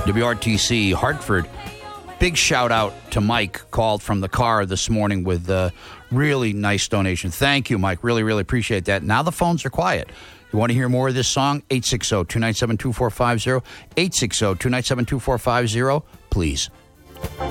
WRTC Hartford. Big shout out to Mike, called from the car this morning with a really nice donation. Thank you, Mike. Really, really appreciate that. Now the phones are quiet. You want to hear more of this song? 860-297-2450. 860-297-2450. Please.